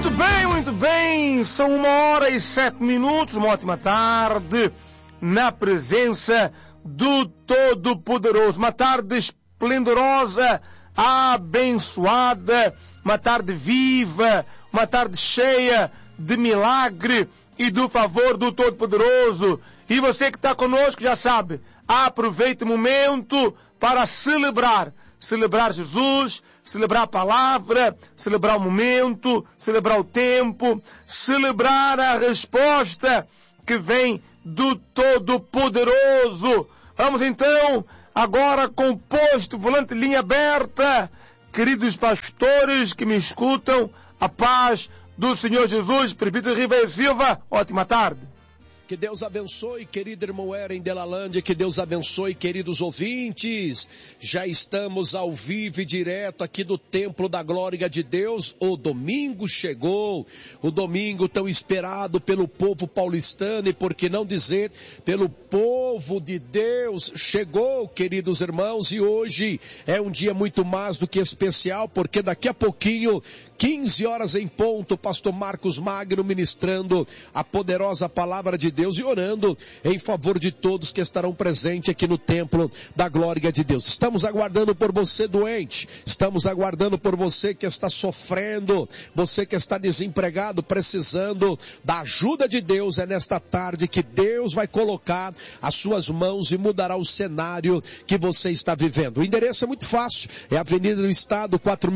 Muito bem, são 1h07, uma ótima tarde, na presença do Todo-Poderoso, uma tarde esplendorosa, abençoada, uma tarde viva, uma tarde cheia de milagre e do favor do Todo-Poderoso. E você que está conosco já sabe, aproveite o momento para celebrar Jesus, celebrar a palavra, celebrar o momento, celebrar o tempo, celebrar a resposta que vem do Todo-Poderoso. Vamos então, agora com o posto volante linha aberta, queridos pastores que me escutam, a paz do Senhor Jesus, Presbítero Ribeiro Silva, ótima tarde. Que Deus abençoe, querido irmão Eren Delalande, que Deus abençoe, queridos ouvintes. Já estamos ao vivo e direto aqui do Templo da Glória de Deus. O domingo chegou, o domingo tão esperado pelo povo paulistano e, por que não dizer, pelo povo de Deus. Chegou, queridos irmãos, e hoje é um dia muito mais do que especial, porque daqui a pouquinho, 15 horas em ponto, pastor Marcos Magno ministrando a poderosa palavra de Deus e orando em favor de todos que estarão presentes aqui no Templo da Glória de Deus. Estamos aguardando por você doente, estamos aguardando por você que está sofrendo, você que está desempregado, precisando da ajuda de Deus. É nesta tarde que Deus vai colocar as suas mãos e mudará o cenário que você está vivendo. O endereço é muito fácil, é Avenida do Estado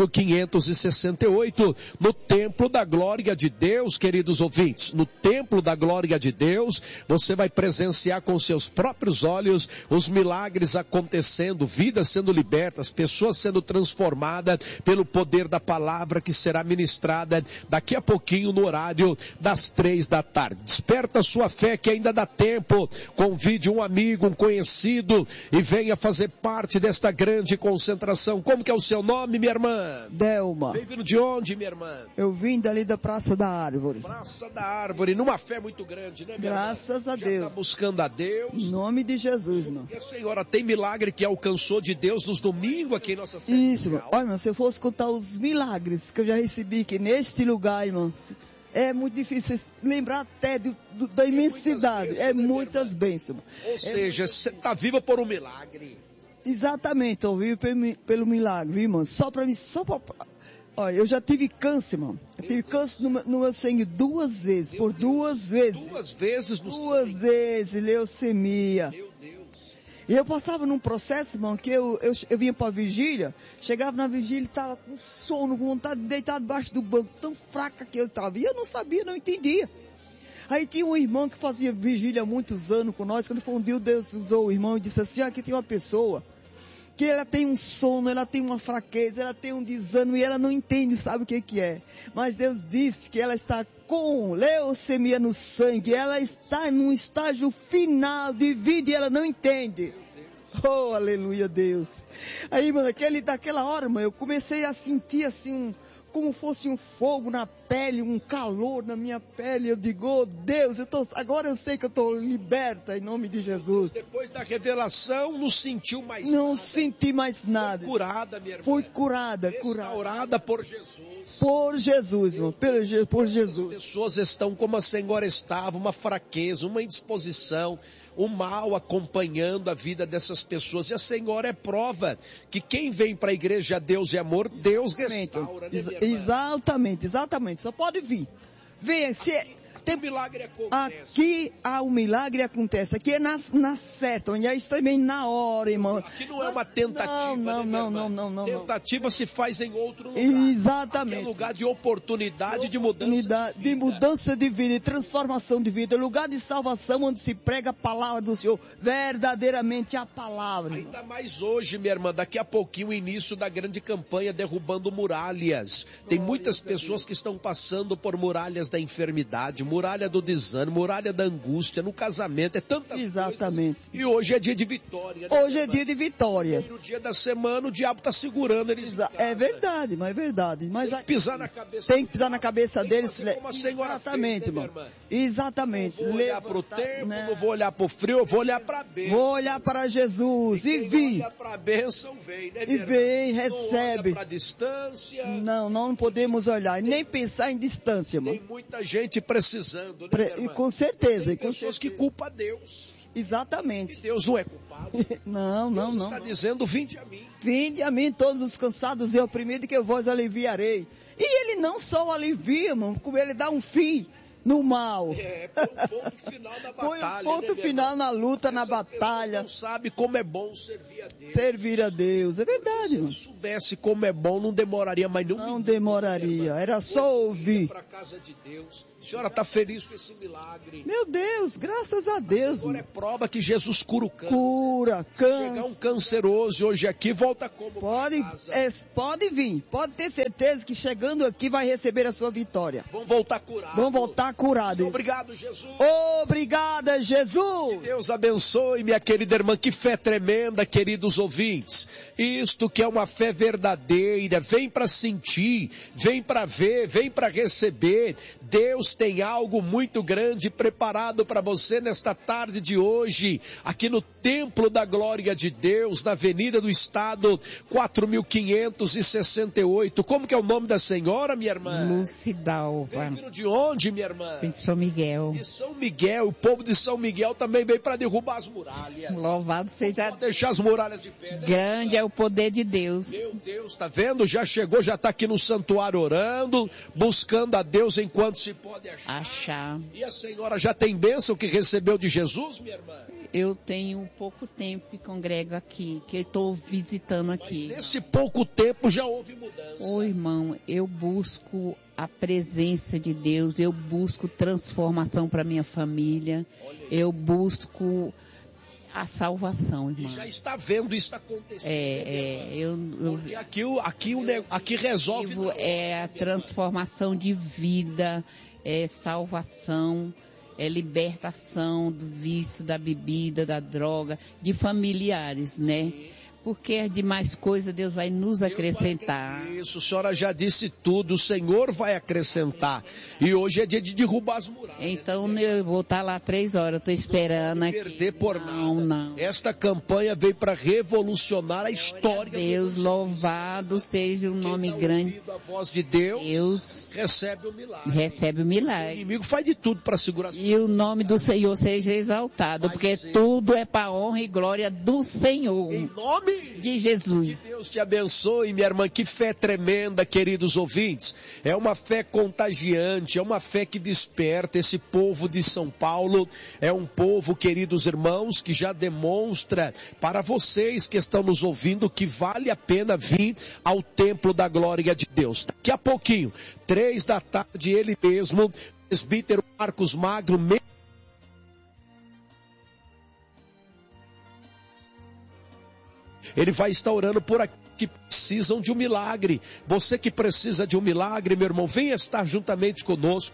4568, no Templo da Glória de Deus, queridos ouvintes. No Templo da Glória de Deus, você vai presenciar com seus próprios olhos os milagres acontecendo, vidas sendo libertas, pessoas sendo transformadas pelo poder da palavra que será ministrada daqui a pouquinho no horário das 3 da tarde. Desperta a sua fé que ainda dá tempo. Convide um amigo, um conhecido e venha fazer parte desta grande concentração. Como que é o seu nome, minha irmã? Delma. Vem vindo de onde, minha irmã? Eu vim dali da Praça da Árvore. Praça da Árvore, numa fé muito grande, né, minha irmã? Graças a Deus. Já está buscando a Deus. Em nome de Jesus, irmão. E a senhora tem milagre que alcançou de Deus nos domingos aqui em nossa cidade? Isso, irmão. Olha, irmão, se eu fosse contar os milagres que eu já recebi aqui neste lugar, irmão, é muito difícil lembrar até da imensidade. Muitas bênçãos. Ou seja, você está viva por um milagre. Exatamente, eu vivo pelo milagre, irmão. Só para mim, olha, eu já tive câncer, irmão. Eu tive câncer no meu sangue 2 vezes, por 2 vezes. 2 vezes no sangue? 2 vezes, leucemia. Meu Deus. E eu passava num processo, irmão, que eu vinha para a vigília, chegava na vigília e estava com sono, com vontade de deitar debaixo do banco, tão fraca que eu estava. E eu não sabia, não entendia. Aí tinha um irmão que fazia vigília há muitos anos com nós, quando foi um dia Deus usou o irmão e disse assim, aqui tem uma pessoa que ela tem um sono, ela tem uma fraqueza, ela tem um desânimo e ela não entende, sabe o que é. Mas Deus disse que ela está com leucemia no sangue, ela está num estágio final de vida e ela não entende. Oh, aleluia, Deus. Aí, mano, daquela hora, mano, eu comecei a sentir assim como fosse um fogo na pele, um calor na minha pele. Eu digo, oh Deus, agora eu sei que eu estou liberta em nome de Jesus. Depois da revelação, não sentiu mais nada. Não senti mais nada. Foi curada, minha irmã. Fui curada. Restaurada por Jesus. Por Jesus, irmão. Por Jesus. As pessoas estão como a senhora estava, uma fraqueza, uma indisposição, o mal acompanhando a vida dessas pessoas. E a senhora é prova que quem vem para a igreja, Deus é amor, Deus restaura, né, minha irmã? Exatamente. Só pode vir. Venha, o milagre acontece. Aqui o milagre acontece. Aqui é na certa, onde é também na hora, irmão. Aqui não é uma tentativa. Não. Tentativa se faz em outro lugar. Exatamente. Aqui é lugar de oportunidade, de mudança de mudança de vida, de transformação de vida. Lugar de salvação, onde se prega a palavra do Senhor. Verdadeiramente a palavra. Ainda mais hoje, minha irmã. Daqui a pouquinho o início da grande campanha Derrubando Muralhas. Tem muitas pessoas que estão passando por muralhas muralhas da enfermidade, muralha do desânimo, muralha da angústia, no casamento, é tantas Exatamente. coisas. E hoje é dia de vitória. Né, hoje é dia de vitória. No dia da semana o diabo está segurando eles em casa. É verdade, mas é verdade. Mas tem que pisar na cabeça. Tem que pisar na cabeça deles. Exatamente, irmão. Exatamente. Não vou olhar para o tempo, não vou olhar para o frio, eu vou olhar para a bênção. Vou olhar para Jesus e vi. Olha para a bênção, vem, né, e vem, recebe. Não olha para a distância. Não podemos olhar, nem pensar em distância, mano. Tem muita gente precisando, né, e com certeza. Tem pessoas que culpam a Deus. Exatamente. E Deus não é culpado. Não. Deus está dizendo, vinde a mim. Vinde a mim todos os cansados e oprimidos, que eu vos aliviarei. E ele não só alivia, mano, como ele dá um fim no mal. Põe um ponto final na batalha. Põe um ponto final na luta, na batalha. Não sabe como é bom servir a Deus. Servir a Deus, é verdade. Se eu soubesse como é bom, não demoraria, mas não demoraria. Era só ouvir. Para a casa de Deus. A senhora está feliz com esse milagre? Meu Deus, graças a Deus. Agora é prova que Jesus cura o câncer. Cura, câncer. Chegar um canceroso hoje aqui, volta como? Pode vir. Pode ter certeza que chegando aqui vai receber a sua vitória. Vão voltar curados. Vão voltar curados. Obrigado, Jesus. Obrigada, Jesus. Que Deus abençoe, minha querida irmã. Que fé tremenda, queridos ouvintes. Isto que é uma fé verdadeira. Vem para sentir, vem para ver, vem para receber. Deus tem algo muito grande preparado para você nesta tarde de hoje, aqui no Templo da Glória de Deus, na Avenida do Estado, 4568. Como que é o nome da senhora, minha irmã? Lucidalva. Vem de onde, minha irmã? De São Miguel. De São Miguel. O povo de São Miguel também veio para derrubar as muralhas. Louvado seja Deus. Deixar as muralhas de pé. Né? Grande é o poder de Deus. Meu Deus, tá vendo? Já chegou, já está aqui no santuário orando, buscando a Deus enquanto se pode achar. E a senhora já tem bênção que recebeu de Jesus, minha irmã? Eu tenho pouco tempo que congrego aqui, que estou visitando aqui. Mas nesse pouco tempo já houve mudança. Ô irmão, eu busco a presença de Deus, eu busco transformação para minha família, eu busco a salvação, irmão. E já está vendo isso acontecendo. Porque aqui resolve. É a transformação de vida, é salvação, é libertação do vício, da bebida, da droga, de familiares, né? Porque as demais coisas Deus vai nos acrescentar. Isso, a senhora já disse tudo, o Senhor vai acrescentar. E hoje é dia de derrubar as muralhas. Então eu vou estar lá 3 horas, estou esperando aqui. Perder por nada. Não. Esta campanha veio para revolucionar a história. Deus, louvado seja o nome grande. A voz de Deus recebe o O milagre. inimigo faz de tudo para segurar as E o nome do Senhor seja exaltado, porque tudo é para honra e glória do Senhor. Em nome de Jesus. Que Deus te abençoe, minha irmã. Que fé tremenda, queridos ouvintes. É uma fé contagiante, é uma fé que desperta. Esse povo de São Paulo é um povo, queridos irmãos, que já demonstra para vocês que estão nos ouvindo que vale a pena vir ao Templo da Glória de Deus. Daqui a pouquinho, 3 da tarde, ele mesmo, presbítero Marcos Magro, ele vai estar orando por aqui que precisam de um milagre. Você que precisa de um milagre, meu irmão, venha estar juntamente conosco.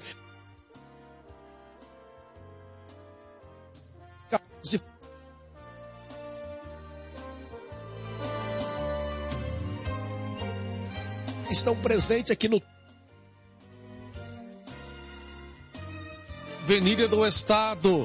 Estão presentes aqui no Avenida do Estado,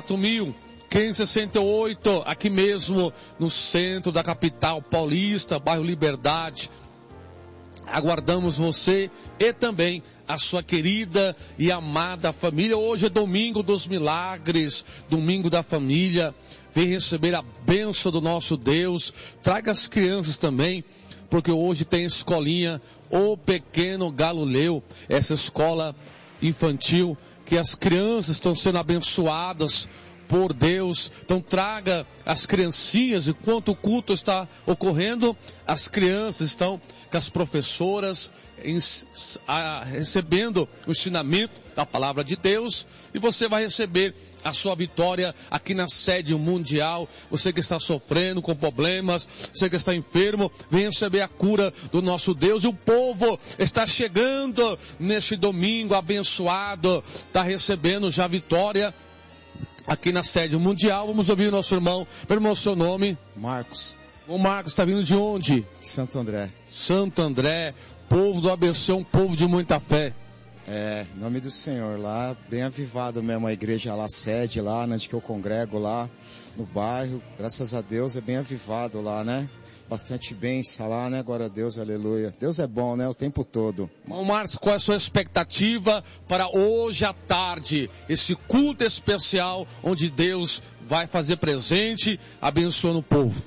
4.568, aqui mesmo no centro da capital paulista, bairro Liberdade. Aguardamos você e também a sua querida e amada família. Hoje é domingo dos milagres, domingo da família. Vem receber a bênção do nosso Deus. Traga as crianças também, porque hoje tem escolinha O Pequeno Galileu, essa escola infantil, que as crianças estão sendo abençoadas por Deus. Então traga as criancinhas, enquanto o culto está ocorrendo, as crianças estão com as professoras recebendo o ensinamento da palavra de Deus, e você vai receber a sua vitória aqui na sede mundial. Você que está sofrendo com problemas, você que está enfermo, vem receber a cura do nosso Deus. E o povo está chegando neste domingo abençoado, está recebendo já a vitória aqui na sede mundial. Vamos ouvir o nosso irmão. Meu irmão, seu nome? Marcos. O Marcos está vindo de onde? Santo André. Santo André, povo do ABC, um povo de muita fé. Em nome do Senhor, lá, bem avivado mesmo a igreja lá, a sede lá, onde que eu congrego lá, no bairro, graças a Deus é bem avivado lá, né? Bastante bênção lá, né? Glória a Deus, aleluia. Deus é bom, né? O tempo todo. Irmão Marcos, qual é a sua expectativa para hoje à tarde? Esse culto especial onde Deus vai fazer presente, abençoando o povo.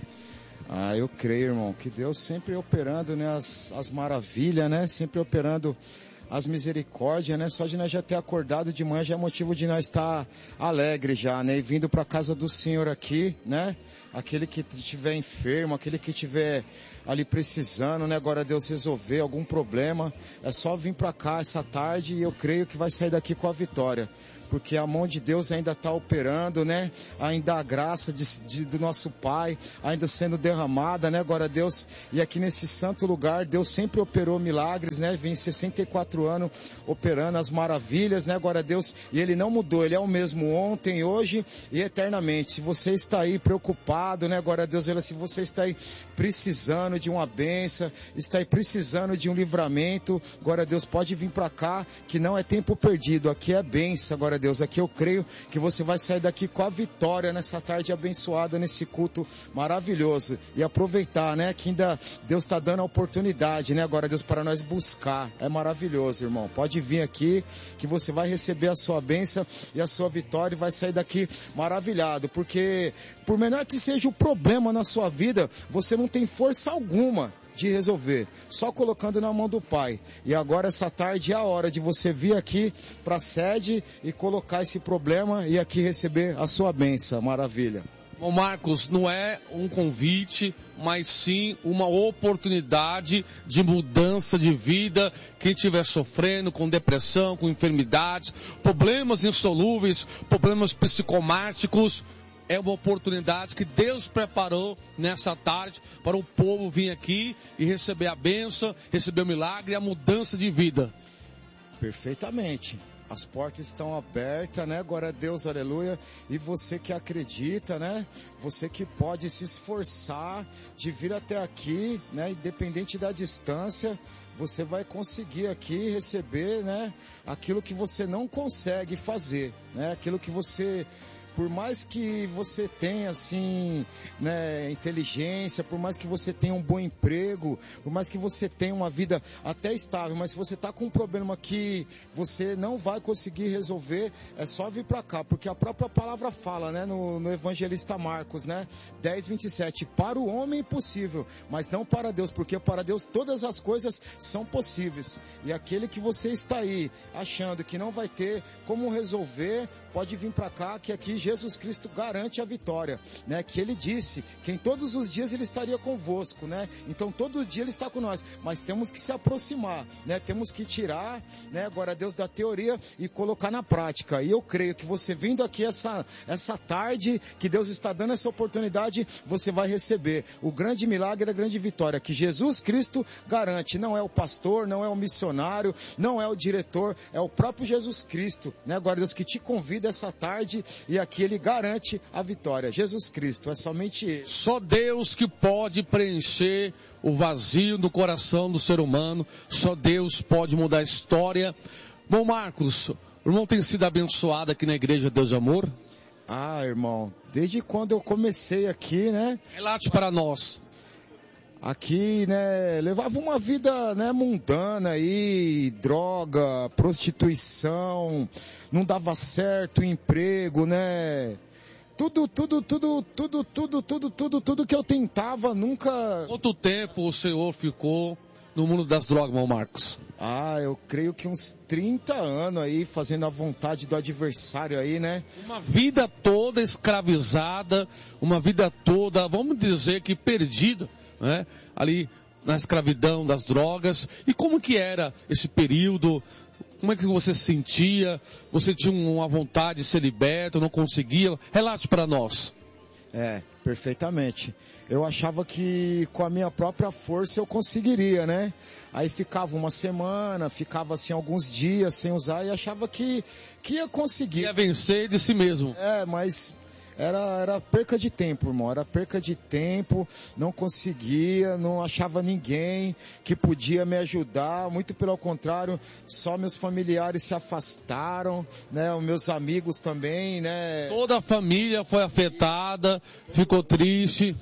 Eu creio, irmão, que Deus sempre operando, né? As maravilhas, né? Sempre operando as misericórdias, né? Só de nós já ter acordado de manhã já é motivo de nós estar alegre já, né? E vindo para a casa do Senhor aqui, né? Aquele que estiver enfermo, aquele que estiver ali precisando, né? Agora Deus resolver algum problema, é só vir para cá essa tarde e eu creio que vai sair daqui com a vitória. Porque a mão de Deus ainda está operando, né? Ainda a graça do nosso Pai ainda sendo derramada, né? Glória a Deus. E aqui nesse santo lugar, Deus sempre operou milagres, né? Vem 64 anos operando as maravilhas, né? Glória a Deus. E Ele não mudou, Ele é o mesmo ontem, hoje e eternamente. Se você está aí preocupado, né? Glória a Deus, se você está aí precisando de uma bênção, está aí precisando de um livramento, glória a Deus, pode vir para cá, que não é tempo perdido. Aqui é bênção, glória a Deus, aqui eu creio que você vai sair daqui com a vitória nessa tarde abençoada, nesse culto maravilhoso, e aproveitar, né, que ainda Deus está dando a oportunidade, né, agora Deus, para nós buscar, é maravilhoso, irmão, pode vir aqui, que você vai receber a sua bênção e a sua vitória e vai sair daqui maravilhado, porque por menor que seja o problema na sua vida, você não tem força alguma de resolver, só colocando na mão do Pai. E agora essa tarde é a hora de você vir aqui para a sede e colocar esse problema e aqui receber a sua bênção, maravilha. Bom, Marcos, não é um convite, mas sim uma oportunidade de mudança de vida. Quem estiver sofrendo com depressão, com enfermidades, problemas insolúveis, problemas psicomáticos, é uma oportunidade que Deus preparou nessa tarde para o povo vir aqui e receber a bênção, receber o milagre e a mudança de vida. Perfeitamente. As portas estão abertas, né? Glória a Deus, aleluia. E você que acredita, né? Você que pode se esforçar de vir até aqui, né? Independente da distância, você vai conseguir aqui receber, né? Aquilo que você não consegue fazer, né? Aquilo que você... Por mais que você tenha, assim, né, inteligência, por mais que você tenha um bom emprego, por mais que você tenha uma vida até estável, mas se você está com um problema que você não vai conseguir resolver, é só vir para cá, porque a própria palavra fala, né, no evangelista Marcos, né, 10:27, para o homem é impossível, mas não para Deus, porque para Deus todas as coisas são possíveis. E aquele que você está aí achando que não vai ter como resolver, pode vir para cá, que aqui Jesus Cristo garante a vitória, né? Que Ele disse que em todos os dias Ele estaria convosco, né? Então todo dia Ele está com nós, mas temos que se aproximar, né? Temos que tirar, né? Agora Deus da teoria e colocar na prática. E eu creio que você vindo aqui essa tarde, que Deus está dando essa oportunidade, você vai receber o grande milagre, a grande vitória que Jesus Cristo garante. Não é o pastor, não é o missionário, não é o diretor, é o próprio Jesus Cristo, né? Agora Deus que te convida essa tarde e aqui Ele garante a vitória. Jesus Cristo, é somente Ele. Só Deus que pode preencher o vazio do coração do ser humano. Só Deus pode mudar a história. Bom, Marcos, o irmão tem sido abençoado aqui na Igreja Deus de Amor? Irmão, desde quando eu comecei aqui, né? Relate para nós. Aqui, né, levava uma vida, né, mundana aí, droga, prostituição, não dava certo o emprego, né, tudo que eu tentava nunca... Quanto tempo o senhor ficou no mundo das drogas, irmão Marcos? Eu creio que uns 30 anos aí, fazendo a vontade do adversário aí, né? Uma vida toda escravizada, uma vida toda, vamos dizer que perdida, né? Ali na escravidão das drogas. E como que era esse período? Como é que você se sentia? Você tinha uma vontade de ser liberto, não conseguia? Relate para nós. Perfeitamente. Eu achava que com a minha própria força eu conseguiria, né? Aí ficava uma semana, ficava assim alguns dias sem usar e achava que ia conseguir. Ia vencer de si mesmo. Mas era perca de tempo, irmão. Era perca de tempo, não conseguia, não achava ninguém que podia me ajudar. Muito pelo contrário, só meus familiares se afastaram, né? Os meus amigos também, né? Toda a família foi afetada, ficou triste.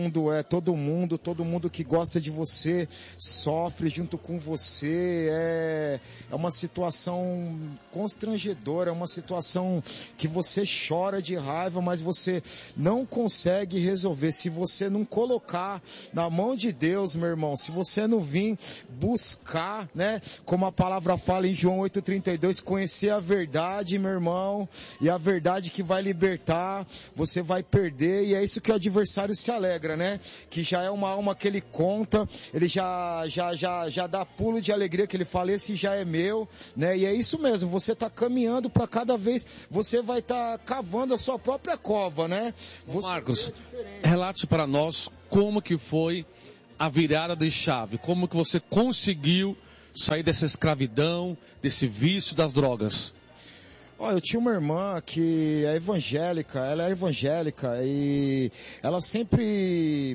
Todo mundo que gosta de você sofre junto com você. É uma situação constrangedora, é uma situação que você chora de raiva, mas você não consegue resolver. Se você não colocar na mão de Deus, meu irmão, se você não vir buscar, né? Como a palavra fala em João 8,32, conhecer a verdade, meu irmão, e a verdade que vai libertar, você vai perder, e é isso que o adversário se alegra, né? Que já é uma alma que ele conta, ele já dá pulo de alegria, que ele fala, esse já é meu, né? E é isso mesmo, você está caminhando para cada vez, você vai estar cavando a sua própria cova, né? Marcos, relate para nós como que foi a virada de chave, como que você conseguiu sair dessa escravidão, desse vício das drogas. Eu tinha uma irmã que é evangélica, ela é evangélica e ela sempre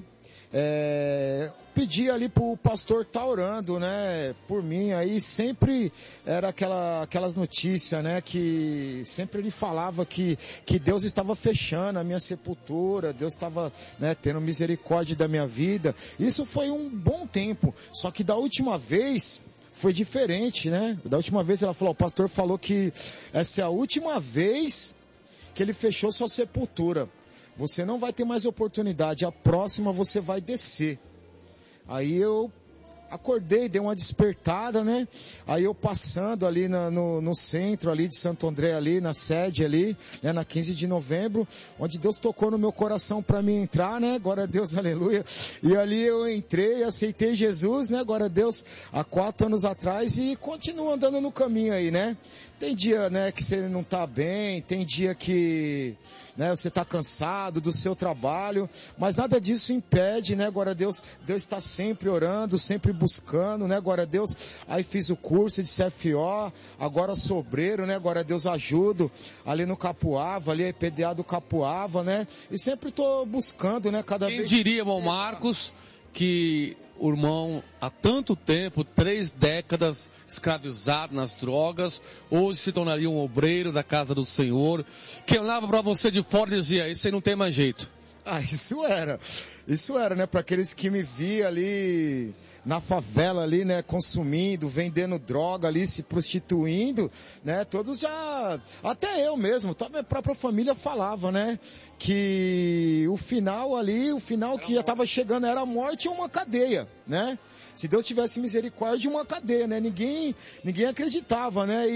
pedia ali pro pastor estar orando, né, por mim, aí sempre era aquelas notícias, né, que sempre ele falava que Deus estava fechando a minha sepultura, Deus estava, né, tendo misericórdia da minha vida. Isso foi um bom tempo, só que da última vez foi diferente, né? Da última vez ela falou, o pastor falou que essa é a última vez que ele fechou sua sepultura. Você não vai ter mais oportunidade, a próxima você vai descer. Aí eu acordei, dei uma despertada, né? Aí eu passando ali no centro ali de Santo André, ali na sede ali, né? Na 15 de novembro, onde Deus tocou no meu coração para mim entrar, né? Glória a Deus, aleluia. E ali eu entrei, aceitei Jesus, né? Glória a Deus, há 4 anos atrás e continuo andando no caminho aí, né? Tem dia, né, que você não tá bem, tem dia que, né, você está cansado do seu trabalho, mas nada disso impede, né, glória a Deus, Deus está sempre orando, sempre buscando, né, glória a Deus, aí fiz o curso de CFO, agora sou obreiro, né, glória a Deus, ajudo ali no Capuava, ali PDA do Capuava, né, e sempre estou buscando, né, cada vez... Quem diria, irmão Marcos, que o irmão há tanto tempo, 3 décadas escravizado nas drogas, hoje se tornaria um obreiro da casa do Senhor, que olhava para você de fora e dizia, isso aí não tem mais jeito. Isso era, né, para aqueles que me via ali na favela ali, né, consumindo, vendendo droga ali, se prostituindo, né, todos já, até eu mesmo, a minha própria família falava, né, que o final que já estava chegando era a morte ou uma cadeia, né, se Deus tivesse misericórdia, uma cadeia, né, ninguém acreditava, né,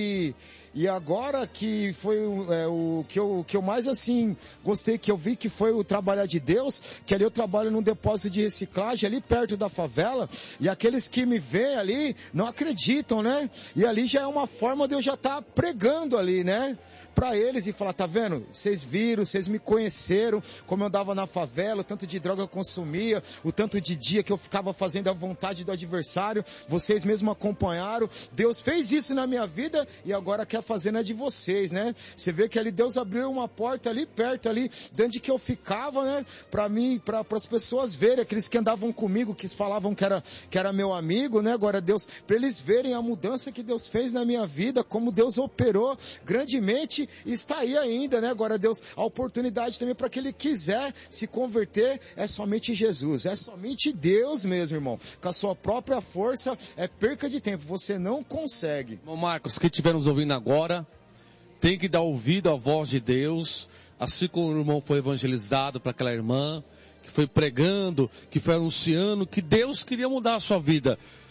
e agora que foi o que eu mais assim gostei, que eu vi que foi o trabalhar de Deus, que ali eu trabalho num depósito de reciclagem ali perto da favela, e aqueles que me veem ali não acreditam, né? E ali já é uma forma de eu já estar pregando ali, né? Para eles e falar, tá vendo? Vocês viram, vocês me conheceram, como eu andava na favela, o tanto de droga eu consumia, o tanto de dia que eu ficava fazendo a vontade do adversário, vocês mesmo acompanharam, Deus fez isso na minha vida e agora quer fazer na de vocês, né? Você vê que ali Deus abriu uma porta ali perto, ali, dentro de que eu ficava, né? Para mim, para as pessoas verem, aqueles que andavam comigo, que falavam que era meu amigo, né? Agora Deus, para eles verem a mudança que Deus fez na minha vida, como Deus operou grandemente, e está aí ainda, né? Agora Deus, a oportunidade também para que ele quiser se converter, é somente Jesus, é somente Deus mesmo, irmão. Com a sua própria força, é perca de tempo, você não consegue. Irmão Marcos, que estiver nos ouvindo agora, tem que dar ouvido à voz de Deus, assim como o irmão foi evangelizado para aquela irmã, que foi pregando, que foi anunciando que Deus queria mudar a sua vida.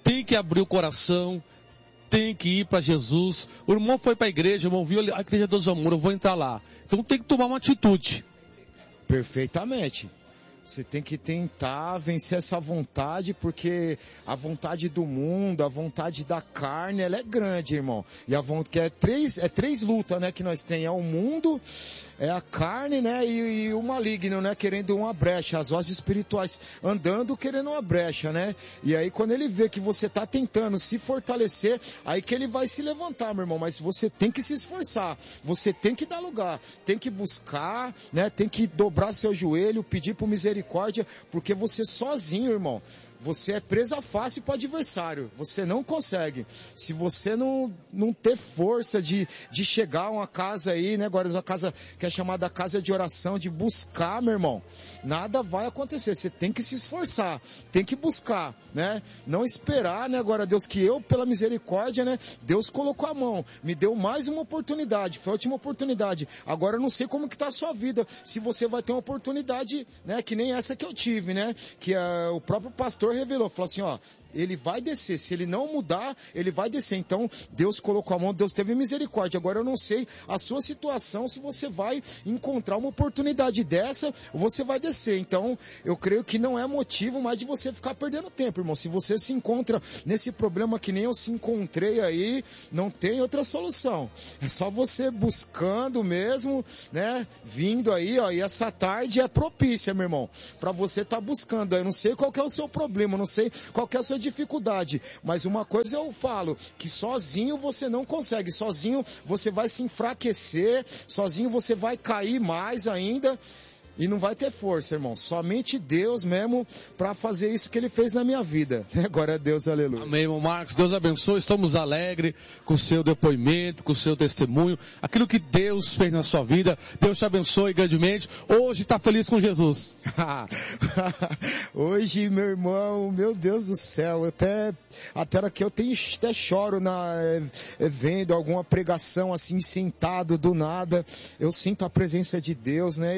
tem que abrir o coração, tem que ir para Jesus. O irmão foi para a igreja, o irmão viu a igreja dos amores, eu vou entrar lá. Então tem que tomar uma atitude. Perfeitamente. Você tem que tentar vencer essa vontade, porque a vontade do mundo, a vontade da carne, ela é grande, irmão. E a vontade que é três lutas, né, que nós temos. É o mundo, é a carne, né, e o maligno, né, querendo uma brecha. As vozes espirituais andando querendo uma brecha, né. E aí quando ele vê que você está tentando se fortalecer, aí que ele vai se levantar, meu irmão. Mas você tem que se esforçar, você tem que dar lugar, tem que buscar, né, tem que dobrar seu joelho, pedir por misericórdia, porque você sozinho, irmão, você é presa fácil para o adversário. Você não consegue. Se você não ter força de chegar a uma casa aí, né? Agora uma casa que é chamada casa de oração, de buscar, meu irmão, nada vai acontecer. Você tem que se esforçar, tem que buscar, né? Não esperar, né? Agora Deus, que eu, pela misericórdia, né? Deus colocou a mão, me deu mais uma oportunidade, foi a última oportunidade. Agora eu não sei como que tá a sua vida, se você vai ter uma oportunidade, né? Que nem essa que eu tive, né? Que o próprio pastor revelou, falou assim, ó, ele vai descer, se ele não mudar, ele vai descer. Então, Deus colocou a mão, Deus teve misericórdia. Agora eu não sei a sua situação, se você vai encontrar uma oportunidade dessa, ou você vai descer. Então, eu creio que não é motivo mais de você ficar perdendo tempo, irmão. Se você se encontra nesse problema que nem eu se encontrei aí, não tem outra solução. É só você buscando mesmo, né, vindo aí, ó, e essa tarde é propícia, meu irmão, para você estar buscando. Eu não sei qual que é o seu problema, eu não sei qual que é a sua dificuldade, mas uma coisa eu falo, que sozinho você não consegue, sozinho você vai se enfraquecer, sozinho você vai cair mais ainda e não vai ter força, irmão. Somente Deus mesmo para fazer isso que Ele fez na minha vida. Glória a Deus, aleluia. Amém, irmão Marcos. Deus abençoe. Estamos alegres com o seu depoimento, com o seu testemunho. Aquilo que Deus fez na sua vida. Deus te abençoe grandemente. Hoje está feliz com Jesus. Hoje, meu irmão, meu Deus do céu, até aqui eu até choro vendo alguma pregação assim, sentado do nada. Eu sinto a presença de Deus, né?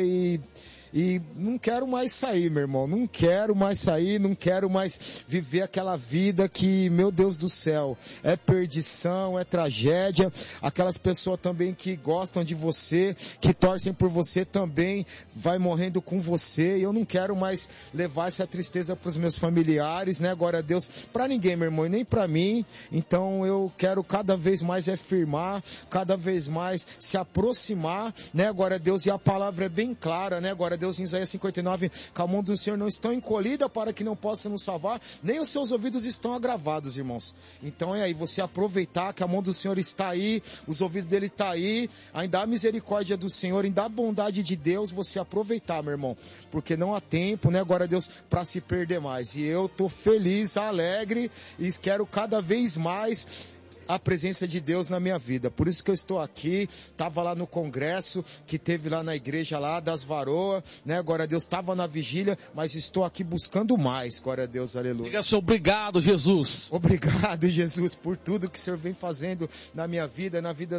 E não quero mais sair, meu irmão, não quero mais sair, não quero mais viver aquela vida que, meu Deus do céu, é perdição, é tragédia. Aquelas pessoas também que gostam de você, que torcem por você também, vai morrendo com você. E eu não quero mais levar essa tristeza para os meus familiares, né? Glória a Deus, para ninguém, meu irmão, e nem para mim. Então eu quero cada vez mais firmar, cada vez mais se aproximar, né? Glória a Deus, e a palavra é bem clara, né? Glória a Deus, em Isaías 59, que a mão do Senhor não está encolhida para que não possa nos salvar, nem os seus ouvidos estão agravados, irmãos. Então é aí, você aproveitar que a mão do Senhor está aí, os ouvidos dele estão aí, ainda a misericórdia do Senhor, ainda a bondade de Deus, você aproveitar, meu irmão, porque não há tempo, né, glória a Deus, para se perder mais. E eu tô feliz, alegre, e quero cada vez mais a presença de Deus na minha vida. Por isso que eu estou aqui, estava lá no congresso, que teve lá na igreja lá das Varoas, né, glória a Deus, estava na vigília, mas estou aqui buscando mais, glória a Deus, aleluia. Diga assim, obrigado, Jesus. Obrigado, Jesus, por tudo que o Senhor vem fazendo na minha vida, na vida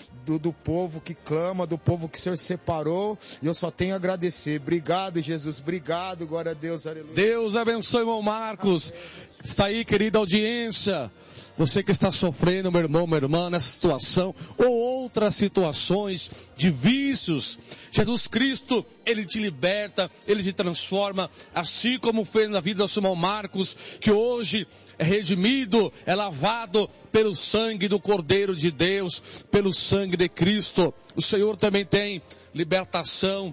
do povo que clama, do povo que o Senhor separou, e eu só tenho a agradecer. Obrigado, Jesus, obrigado, glória a Deus, aleluia. Deus abençoe, irmão Marcos. Está aí, querida audiência, você que está sofrendo, meu irmão, minha irmã, nessa situação, ou outras situações de vícios, Jesus Cristo, Ele te liberta, Ele te transforma, assim como fez na vida do seu irmão Marcos, que hoje é redimido, é lavado pelo sangue do Cordeiro de Deus, pelo sangue de Cristo. O Senhor também tem libertação,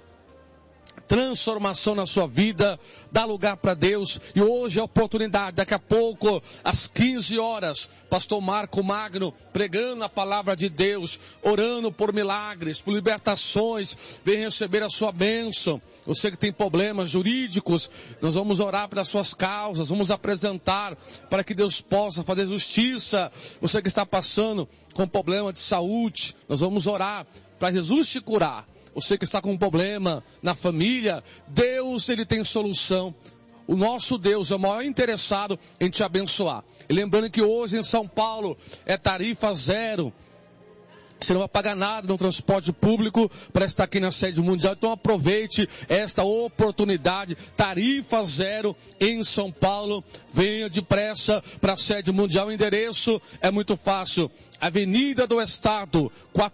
transformação na sua vida, dá lugar para Deus. E hoje é a oportunidade, daqui a pouco, às 15 horas, pastor Marco Magno, pregando a palavra de Deus, orando por milagres, por libertações, vem receber a sua bênção. Você que tem problemas jurídicos, nós vamos orar pelas suas causas, vamos apresentar para que Deus possa fazer justiça. Você que está passando com problema de saúde, nós vamos orar para Jesus te curar. Você que está com um problema na família, Deus, Ele tem solução. O nosso Deus é o maior interessado em te abençoar. E lembrando que hoje em São Paulo é tarifa zero. Você não vai pagar nada no transporte público para estar aqui na sede mundial. Então aproveite esta oportunidade. Tarifa zero em São Paulo. Venha depressa para a sede mundial. O endereço é muito fácil. Avenida do Estado,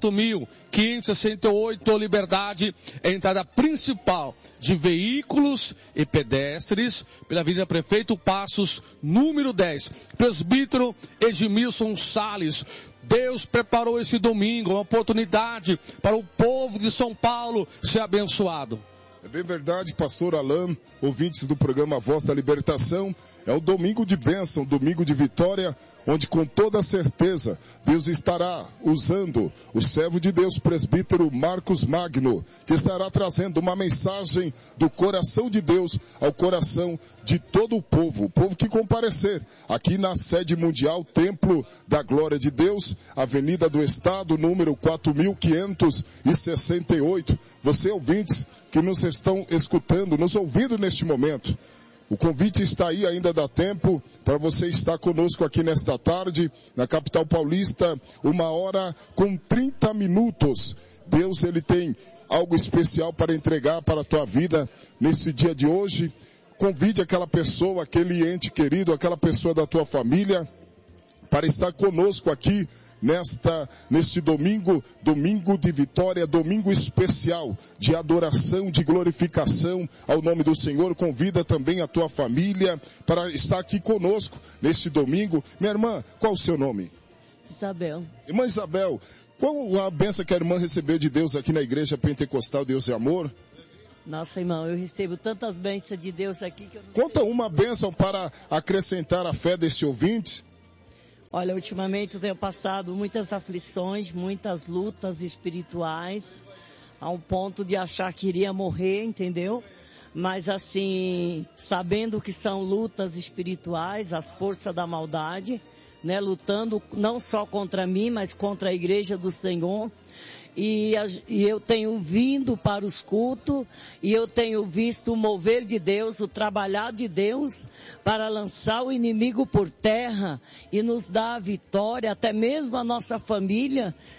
4.568, Liberdade. É a entrada principal de veículos e pedestres pela Avenida Prefeito Passos, número 10. Presbítero Edmilson Salles. Deus preparou esse domingo, uma oportunidade para o povo de São Paulo ser abençoado. É bem verdade, pastor Alain, ouvintes do programa Voz da Libertação. É o domingo de bênção, domingo de vitória, onde com toda certeza Deus estará usando o servo de Deus, presbítero Marcos Magno, que estará trazendo uma mensagem do coração de Deus ao coração de todo o povo que comparecer aqui na sede mundial, Templo da Glória de Deus, Avenida do Estado, número 4.568. Você, ouvintes, que nos estão escutando, nos ouvindo neste momento, o convite está aí, ainda dá tempo para você estar conosco aqui nesta tarde, na capital paulista, 1h30. Deus, ele tem algo especial para entregar para a tua vida nesse dia de hoje. Convide aquela pessoa, aquele ente querido, aquela pessoa da tua família, para estar conosco aqui neste domingo de vitória, domingo especial de adoração, de glorificação ao nome do Senhor. Convida também a tua família para estar aqui conosco neste domingo. Minha irmã, qual o seu nome? Isabel. Irmã Isabel, qual a bênção que a irmã recebeu de Deus aqui na Igreja Pentecostal Deus e Amor? Nossa, irmão, eu recebo tantas bênçãos de Deus aqui que eu não Conta sei. uma bênção para acrescentar a fé desse ouvinte. Olha, ultimamente eu tenho passado muitas aflições, muitas lutas espirituais, ao ponto de achar que iria morrer, entendeu? Mas assim, sabendo que são lutas espirituais, as forças da maldade, né? Lutando não só contra mim, mas contra a igreja do Senhor. E eu tenho vindo para os cultos e eu tenho visto o mover de Deus, o trabalhar de Deus para lançar o inimigo por terra e nos dar a vitória, até mesmo a nossa família